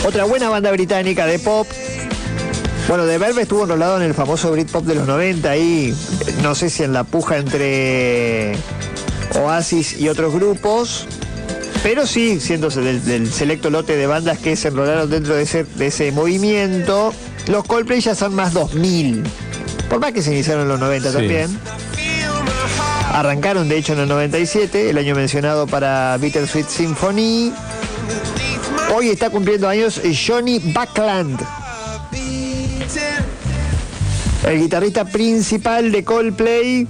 Otra buena banda británica de pop. Bueno, The Verve estuvo enrolado en el famoso Britpop de los 90 ahí, no sé si en la puja entre Oasis y otros grupos, pero sí, siéndose del selecto lote de bandas que se enrolaron dentro de ese movimiento. Los Coldplay ya son más 2000, por más que se iniciaron en los 90 sí. También. Arrancaron de hecho en el 97, el año mencionado para Bittersweet Symphony. Hoy está cumpliendo años Johnny Buckland, el guitarrista principal de Coldplay,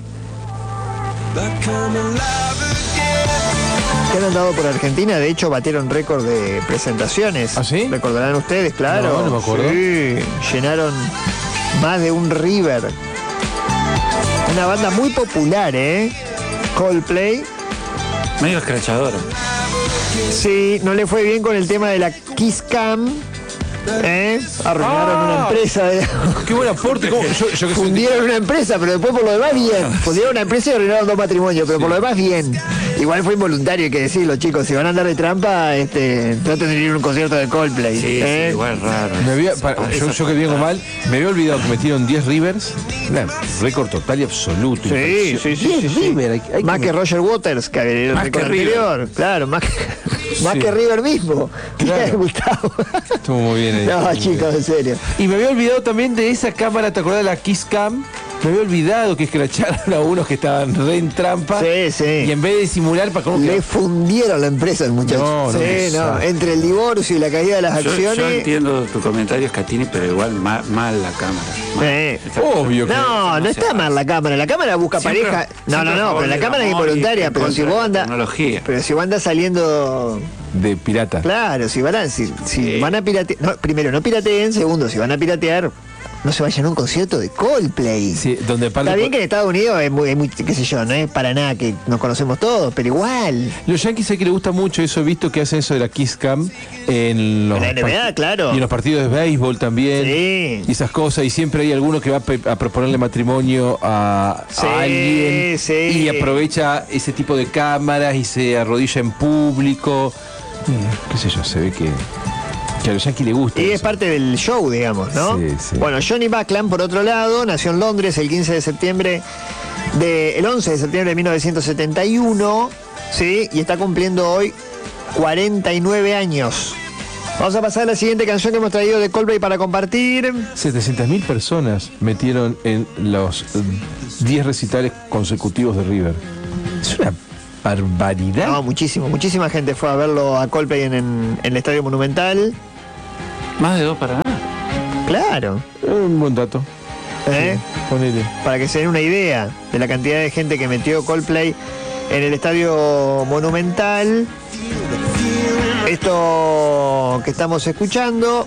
que han andado por Argentina. De hecho batieron récord de presentaciones. ¿Ah, sí? Recordarán ustedes, claro. No me acuerdo. Sí, llenaron más de un River. Una banda muy popular, Coldplay. Medio escrachadora. Sí, no le fue bien con el tema de la Kiss Cam. Arruinaron una empresa. Qué buen aporte. Yo fundieron una empresa, pero después por lo demás bien. Fundieron una empresa y arruinaron 2 matrimonios, pero por lo demás bien. Igual fue involuntario, hay que decirlo, chicos. Si van a andar de trampa, traten de ir a un concierto de Coldplay. Sí, igual raro. Yo que vengo mal, me había olvidado que metieron 10 Rivers. Récord total y absoluto. Sí. River, más que Roger Waters, que había el récord anterior. Claro, más que River mismo. Claro. Gustavo. Estuvo muy bien ahí. No, chicos, en serio. Y me había olvidado también de esa cámara, ¿te acordás de la Kiss Cam? Me había olvidado que escracharon a unos que estaban re en trampa. Sí. Y en vez de disimular para cómo le fundieron la empresa al muchacho. No. Entre el divorcio y la caída de las acciones. Yo entiendo tu comentario, Scatini, pero igual mal la cámara. Obvio que no está mal la cámara. La cámara busca siempre, pareja. No, pero la cámara es involuntaria. Pero si vos andas saliendo de pirata. Claro, si van a piratear. No, primero, no pirateen. Segundo, si van a piratear, no se vayan a un concierto de Coldplay. Sí, donde está bien que en Estados Unidos es muy, qué sé yo, no es para nada que nos conocemos todos, pero igual. Los Yankees sé que les gusta mucho eso, he visto que hacen eso de la Kiss Cam en los la NBA, claro. Y en los partidos de béisbol también. Sí. Y esas cosas, y siempre hay alguno que va a proponerle matrimonio a alguien. Sí. Y aprovecha ese tipo de cámaras y se arrodilla en público. Qué sé yo, se ve que a los Yankees le gusta. Y eso. es parte del show, digamos, ¿no? Sí. Bueno, Johnny Buckland, por otro lado, nació en Londres el 11 de septiembre de 1971, ¿sí? Y está cumpliendo hoy 49 años. Vamos a pasar a la siguiente canción que hemos traído de Coldplay para compartir. 700.000 personas metieron en los 10 recitales consecutivos de River. Es una barbaridad. No, muchísima gente fue a verlo a Coldplay en el Estadio Monumental. Más de 2 para nada. Claro. Un buen dato. Sí, ponele. Para que se den una idea de la cantidad de gente que metió Coldplay en el Estadio Monumental. Esto que estamos escuchando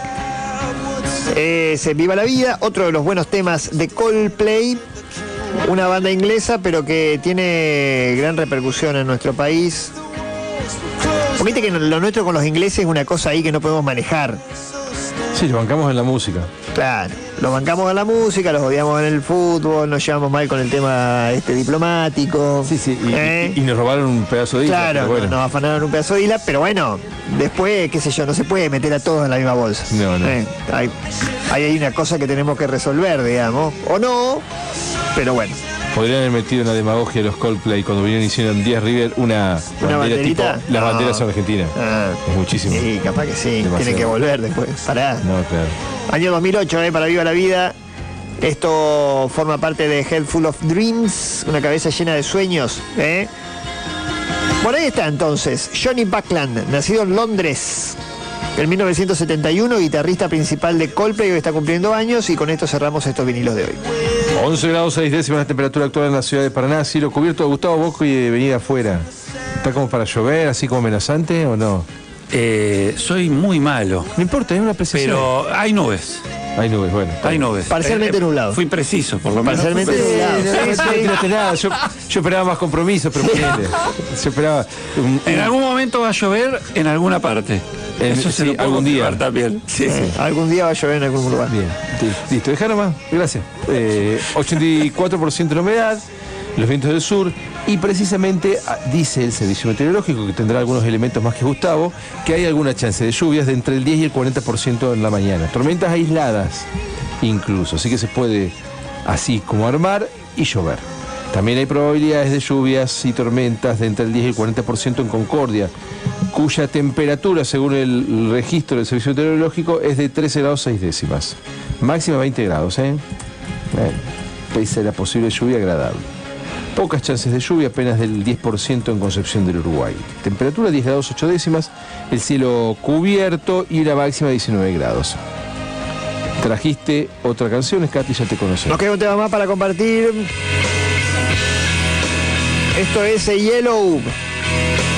es Viva la Vida, otro de los buenos temas de Coldplay. Una banda inglesa, pero que tiene gran repercusión en nuestro país. Viste que lo nuestro con los ingleses es una cosa ahí que no podemos manejar. Sí, lo bancamos en la música. Claro, los bancamos en la música, los odiamos en el fútbol, nos llevamos mal con el tema diplomático. Sí, y nos robaron un pedazo de isla. Claro, bueno. Nos afanaron un pedazo de isla, pero bueno, después, qué sé yo, no se puede meter a todos en la misma bolsa. No. Hay una cosa que tenemos que resolver, digamos, o no, pero bueno. Podrían haber metido en la demagogia de los Coldplay cuando vinieron y hicieron 10 River una bandera tipo las banderas argentinas. Es muchísimo. Sí, capaz que sí. Demasiado. Tienen que volver después. Pará. No, claro. Año 2008, para Viva la Vida. Esto forma parte de Head Full of Dreams, una cabeza llena de sueños. Bueno, ahí está entonces. Johnny Buckland, nacido en Londres en 1971, guitarrista principal de Coldplay, que está cumpliendo años, y con esto cerramos estos vinilos de hoy. 11 grados 6 décimas la temperatura actual en la ciudad de Paraná, cielo cubierto. Gustavo, vos y de venir afuera, ¿está como para llover, así como amenazante o no? Soy muy malo. No importa, es una precisión. Pero hay nubes. Hay nubes, bueno. Hay nubes. Parcialmente nublado. Fui preciso, por lo menos. Parcialmente nublado. Yo esperaba más compromisos, pero yo esperaba. En algún momento va a llover en alguna parte. Eso se lo puedo algún día también. Sí. Algún día va a llover en algún lugar. Bien. Listo, deja nomás. Gracias. 84% de humedad, los vientos del sur. Y precisamente dice el servicio meteorológico, que tendrá algunos elementos más que Gustavo, que hay alguna chance de lluvias de entre el 10 y el 40% en la mañana. Tormentas aisladas incluso, así que se puede así como armar y llover. También hay probabilidades de lluvias y tormentas de entre el 10 y el 40% en Concordia, cuya temperatura, según el registro del servicio meteorológico, es de 13 grados 6 décimas. Máxima 20 grados, Bueno, pese a la posible lluvia agradable. Pocas chances de lluvia, apenas del 10% en Concepción del Uruguay. Temperatura 10 grados 8 décimas, el cielo cubierto y la máxima 19 grados. Trajiste otra canción, Katy, ya te conocí. Nos queda un tema más para compartir. Esto es Yellow.